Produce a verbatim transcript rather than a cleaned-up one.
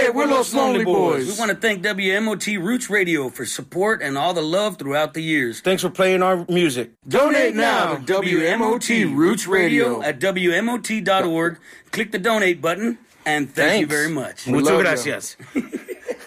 Hey, we're Los Lonely Boys. We want to thank W M O T Roots Radio for support and all the love throughout the years. Thanks for playing our music. Donate now to W M O T Roots Radio at W M O T dot org. Click the donate button, and thank Thanks. you very much. Muchas gracias.